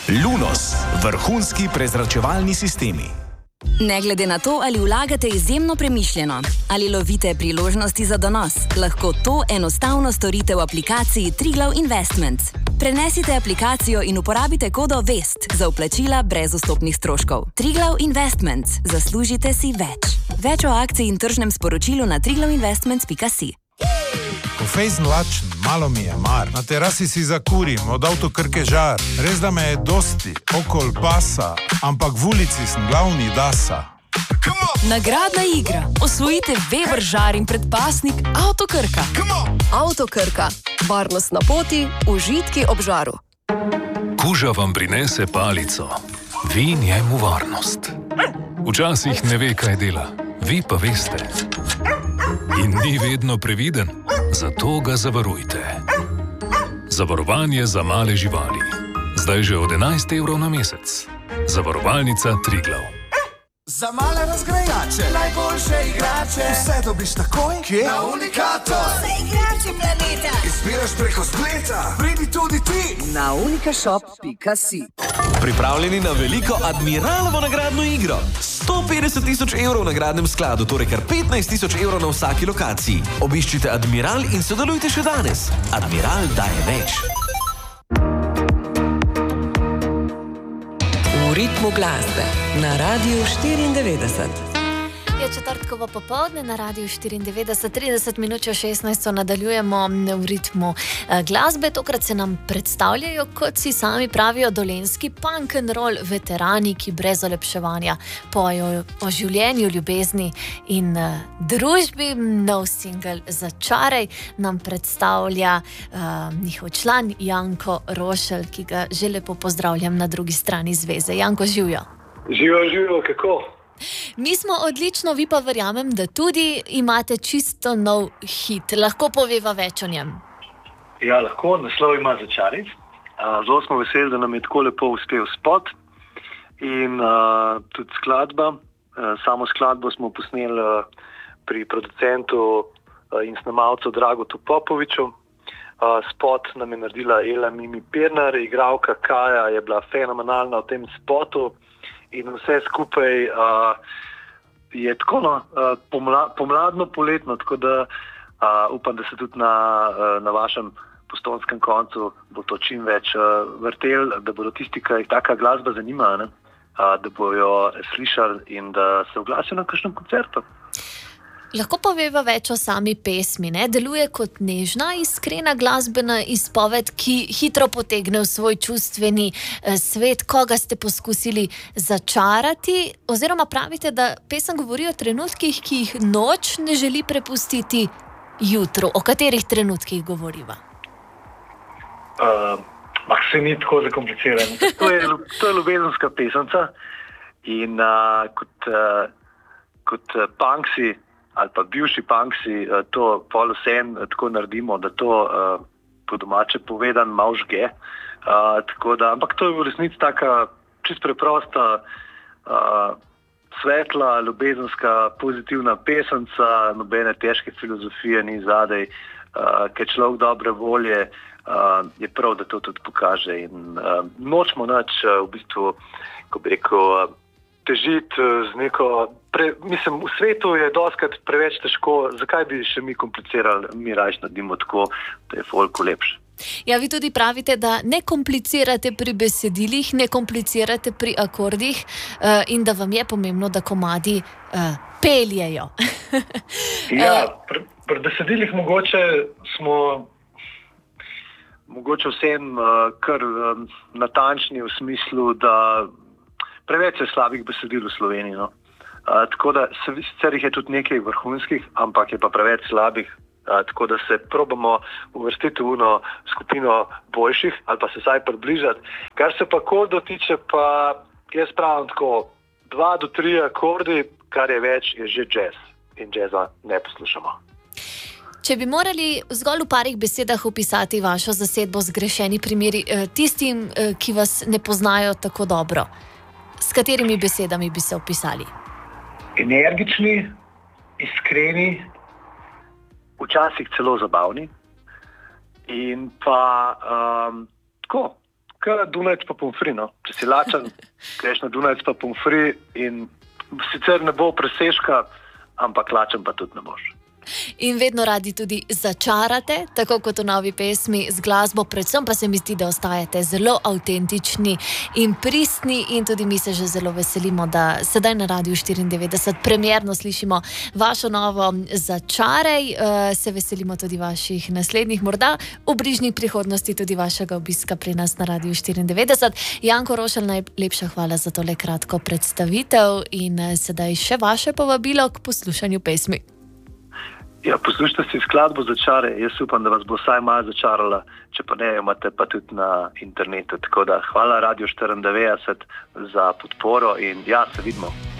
Lunos, vrhunski prezračevalni sistemi. Ne glede na to, ali vlagate izjemno premišljeno, ali lovite priložnosti za donos, lahko to enostavno storite v aplikaciji Triglav Investments. Prenesite aplikacijo in uporabite kodo VEST za vplačila brez vstopnih stroškov. Triglav Investments. Zaslužite si več. Več o akciji in tržnem sporočilu na triglavinvestments.si. Ko fejzen lačen, malo mi je mar. Na terasi si zakurim, od avtokrke žar. Res da me je dosti, okol pasa, ampak v ulici sem glavni dasa. Nagradna igra. Osvojite Weber žar in predpasnik Avtokrka. Avtokrka. Varnost na poti, užitki ob žaru. Kuža vam prinese palico, vi njemu varnost. Včasih ne ve, kaj dela, vi pa veste. In ni vedno previden, zato ga zavarujte. Zavarovanje za male živali. Zdaj že od 11 € na mesec. Zavarovalnica Triglav. Za male razgrajače, najboljše igrače, vse dobiš takoj, kje? Na Unikato. Vse igrače planeta. Izbiraš preko spleta, pridi tudi ti na unikashop.si. Pripravljeni na veliko Admiralovo nagradno igro. 150 000 € v nagradnem skladu, torej kar 15 000 € na vsaki lokaciji. Obiščite Admiral in sodelujte še danes. Admiral daje več. V ritmu glasbe na Radiu 94. Je četrtkovo popoldne na Radiu 94, 30 minut čez 16 nadaljujemo v ritmu glasbe. Tokrat se nam predstavljajo, kot si sami pravijo, dolenjski punk and roll veterani, ki brez olepševanja pojejo o življenju, ljubezni in družbi. Nov singel Začaraj nam predstavlja njihov član Janko Rošelj, ki ga že lepo pozdravljam na drugi strani zveze. Janko, živjo. Živjo, kako? Mi smo odlično, vi pa verjamem, da tudi imate čisto nov hit. Lahko poveva več o njem? Ja, lahko. Naslov ima Začaraj. Zelo smo veseli, da nam je tako lepo uspel spot in tudi skladba. Samo skladbo smo posneli pri producentu in snemalcu Dragotu Popoviču. Spot nam je naredila Ela Mimi Pirnar, igralka Kaja je bila fenomenalna v tem spotu. In vse skupaj je tako pomladno, poletno, tako da upam, da se tudi na vašem postonskem koncu bo to čim več vrtel, da bodo tisti, ki jih taka glasba zanima, da bojo slišali in da se oglasijo na kakšnem koncertu. Lahko poveva več o sami pesmi, ne? Deluje kot nežna, iskrena glasbena izpoved, ki hitro potegne v svoj čustveni svet. Koga ste poskusili začarati? Oziroma pravite, da pesem govori o trenutkih, ki jih noč ne želi prepustiti jutru. O katerih trenutkih govoriva? Se ni tako zakompliciran. To je ljubezenska pesemca in kot punksi ali pa bivši punksi to pol vsem tako naredimo, da to po domače povedan malo žge. Ampak to je v resnici taka čist preprosta, svetla, ljubezenska, pozitivna pesemca, nobene težke filozofije ni zadej, ker človek dobre volje je prav, da to tudi pokaže. In nočemo nič v bistvu, ko bi rekel, težiti z neko... Mislim, v svetu je dostikrat preveč težko, zakaj bi še mi komplicirali, mi rajš naredimo tako, da je folku lepše. Ja, vi tudi pravite, da ne komplicirate pri besedilih, ne komplicirate pri akordih in da vam je pomembno, da komadi peljejo. Ja, pri besedilih mogoče smo vsem kar natančni v smislu, da preveč je slabih besedil v Sloveniji, no. Tako da sicer jih je tudi nekaj vrhunskih, ampak je pa preveč slabih, tako da se probamo uvrstiti v skupino boljših ali pa se vsaj približati. Kar se pa akordo tiče, pa jaz pravim tako 2 do 3 akordi, kar je več, je že jazz in jazza ne poslušamo. Če bi morali zgolj v parih besedah opisati vašo zasedbo zgrešeni primeri tistim, ki vas ne poznajo tako dobro, s katerimi besedami bi se opisali? Energični, iskreni, včasih celo zabavni in pa tako, Kaj Dunajec pa pomfri, no? Če si lačen, greš na Dunajec pa pomfri in sicer ne bo presežka, ampak lačen pa tudi ne boš. In vedno radi tudi začarate, tako kot v novi pesmi z glasbo, predvsem pa se mi zdi, da ostajate zelo avtentični in pristni in tudi mi se že zelo veselimo, da sedaj na Radiu 94 premierno slišimo vašo novo Začarej. Se veselimo tudi vaših naslednjih, morda v bližnji prihodnosti tudi vašega obiska pri nas na Radiu 94. Janko Rošelj, najlepša hvala za tole kratko predstavitev in sedaj še vaše povabilo k poslušanju pesmi. Ja, poslušajte si skladbo Začare. Jaz upam, da vas bo vsaj malo začarala, če pa ne, imate pa tudi na internetu. Tako da hvala Radio 94 za podporo in ja, se vidimo.